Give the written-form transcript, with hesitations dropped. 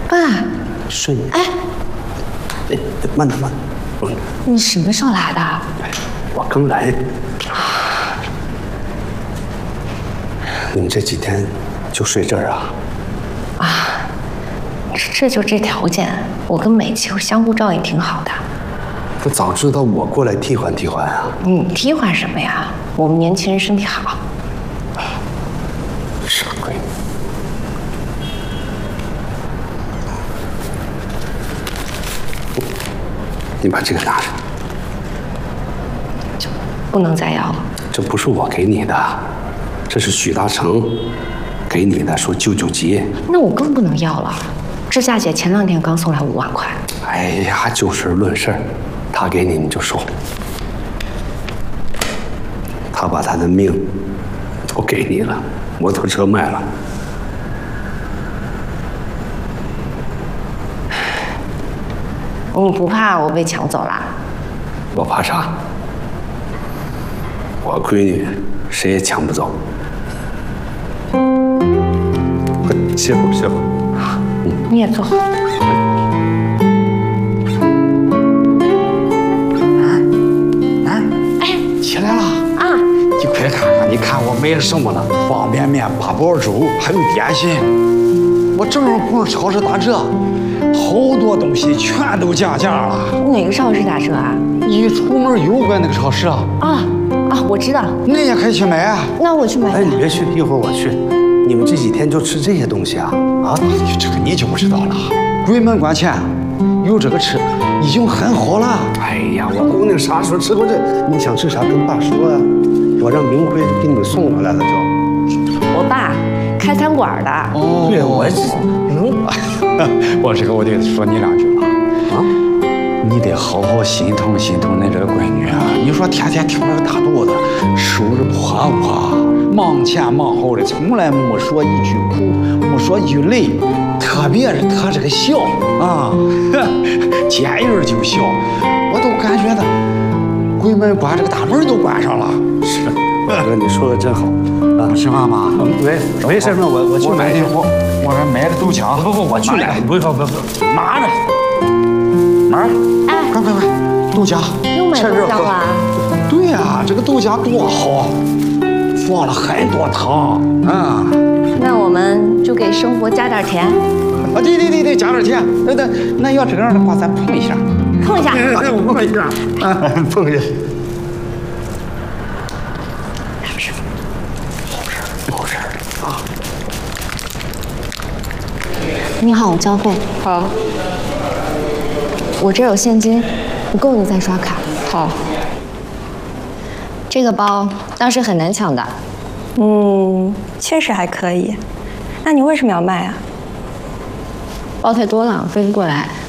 爸， 顺。 哎， 慢点，慢点。 你什么时候来的？ 我刚来。你们这几天就睡这儿啊？ 啊，这就这条件，我跟美琪相互照应挺好的。 可早知道我过来替换替换啊！ 你替换什么呀？我们年轻人身体好。 傻闺女。你把这个拿着。 就不能再要了。 这不是我给你的，这是许大成给你的，说救救急。 那我更不能要了。志夏姐前2天刚送来5万块。 哎呀，就事论事，他给你就收。他把他的命都给你了，摩托车卖了。 你不怕我被抢走啦？ 我怕啥？我闺女谁也抢不走。歇会儿，歇会儿。 你也坐。 起来了啊！你快看看，你看我买了什么了？方便面、八宝粥，还有点心。我正好逛超市打折，好多东西全都降价了。 哪个超市打折啊？ 一出门右边那个超市啊。 我知道。 那也可以去买啊。 那我去买。 哎，你别去，一会儿我去。你们这几天就吃这些东西啊？啊？ 这个你就不知道了。鬼门关前有这个吃，已经很好了。 哎呀，我姑娘啥时候吃过这？你想吃啥跟爸说啊，我让明辉给你们送回来了就。 我爸开餐馆的。 哦，对，我我这个我得说你2句了啊，你得好好心疼心疼那这个闺女啊！你说天天挺着个大肚子，收拾破破，忙前忙后的，从来没说一句苦，没说一句累，特别是她这个笑啊，见人就笑，我都感觉到鬼门关这个大门都关上了。 是，大哥，你说的真好啊！ 吃饭吗？ 没事，那我去买去。 我这买的豆浆。 不，我去买。不，拿着。 哪儿？ 哎， 快，豆浆。 又买豆浆了？ 对呀，这个豆浆多好，放了很多糖啊。 那我们就给生活加点甜。 啊，对，加点甜。那要这样的话，咱碰一下。 碰一下。 碰一下。碰一下。好事啊！ 你好，交费。 好。 我这有现金，不够你再刷卡。 好。 这个包当时很难抢的。 确实还可以。那你为什么要卖啊？ 包太多了，飞不过来。